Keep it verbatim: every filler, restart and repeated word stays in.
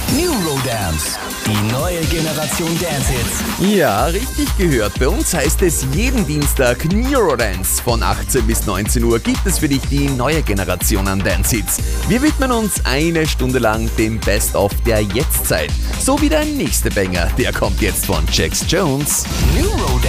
Eurodance, die neue Generation Dance-Hits. Ja, richtig gehört. Bei uns heißt es jeden Dienstag Eurodance. Von achtzehn bis neunzehn Uhr gibt es für dich die neue Generation an Dance-Hits. Wir widmen uns eine Stunde lang dem Best-of der Jetztzeit. So wie der nächste Banger, der kommt jetzt von Jax Jones. Eurodance.